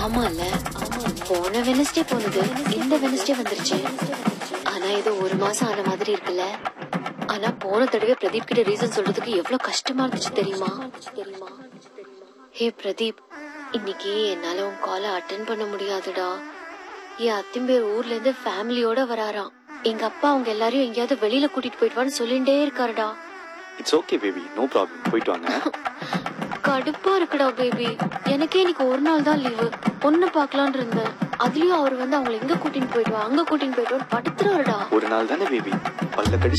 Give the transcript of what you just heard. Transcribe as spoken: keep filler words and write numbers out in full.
ஆமால, போன வெனஸ்டே போனது இந்த வெனஸ்டே வந்துருச்சு. ஆனா இது ஒரு மாசம் ஆன மாதிரி இருக்குல்ல. ஆனா போன தடவை பிரதீப் கிட்ட ரீசன் சொல்றதுக்கு எவ்வளவு கஷ்டமா இருந்துச்சு தெரியுமா? ஹே பிரதீப், இன்னைக்கு என்னால உன் காலை அட்டென்ட் பண்ண முடியாதுடா. என் அத்திம்பேர் ஊர்ல இருந்து ஃபேமிலியோட வராராம். எங்க அப்பா அவங்க எல்லாரையும் எங்கேயாவது வெளியில கூட்டிட்டு போயிட்டு சொல்லிட்டே இருக்காருடா. It's okay baby, no problem, போயிட்டு வாங்க. கடுப்பா இருக்குடா பேபி. எனக்கே இன்னைக்கு ஒரு நாள் தான் லீவு. பொண்ணு பாக்கலான் இருந்தேன். அதுலயும் அவர் வந்து அவங்களை எங்க கூட்டிட்டு போயிட்டு அங்க கூட்டிட்டு போயிட்டு படுத்துறாருடா. ஒரு நாள் தானே பேபி, பல்ல கடி